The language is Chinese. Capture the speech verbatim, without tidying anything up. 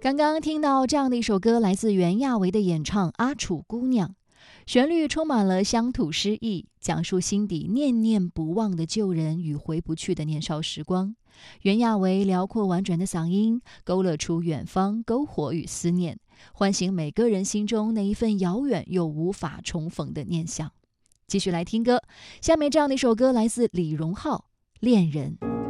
刚刚听到这样的一首歌，来自袁娅维的演唱《阿楚姑娘》，旋律充满了乡土诗意，讲述心底念念不忘的旧人与回不去的年少时光。袁娅维辽阔婉转的嗓音，勾勒出远方篝火与思念，唤醒每个人心中那一份遥远又无法重逢的念想。继续来听歌，下面这样的一首歌来自李荣浩《恋人》。